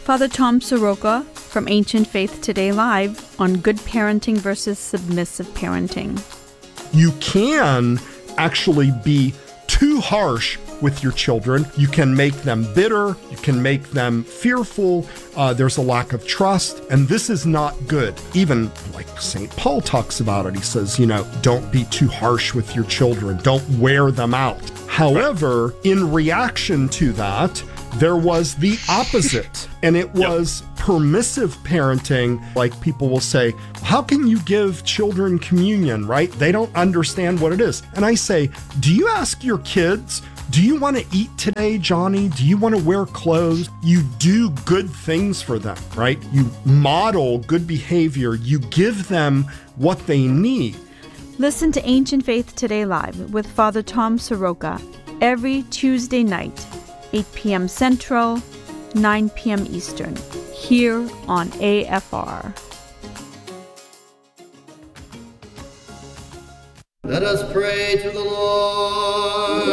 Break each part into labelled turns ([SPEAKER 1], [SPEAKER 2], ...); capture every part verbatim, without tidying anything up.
[SPEAKER 1] Father Tom Soroka from Ancient Faith Today Live on good parenting versus submissive parenting.
[SPEAKER 2] You can actually be too harsh with your children. You can make them bitter. You can make them fearful. Uh, there's a lack of trust, and this is not good. Even like Saint Paul talks about it. He says, you know, don't be too harsh with your children. Don't wear them out. However, in reaction to that, there was the opposite, and it was yep. permissive parenting. Like people will say, how can you give children communion, right? They don't understand what it is. And I say, do you ask your kids, do you want to eat today, Johnny? Do you want to wear clothes? You do good things for them, right? You model good behavior. You give them what they need.
[SPEAKER 1] Listen to Ancient Faith Today Live with Father Tom Soroka every Tuesday night, eight p.m. Central, nine p.m. Eastern, here on A F R.
[SPEAKER 3] Let us pray to the Lord.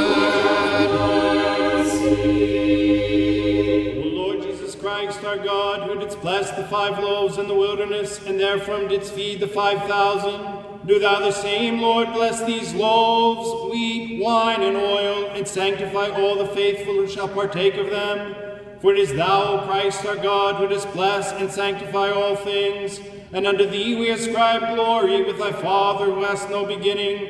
[SPEAKER 4] O Lord Jesus Christ, our God, who didst bless the five loaves in the wilderness, and therefrom didst feed the five thousand, do thou the same, Lord, bless these loaves, wheat, wine, and oil, and sanctify all the faithful who shall partake of them. For it is thou, O Christ, our God, who dost bless and sanctify all things, and unto thee we ascribe glory with thy Father, who hast no beginning,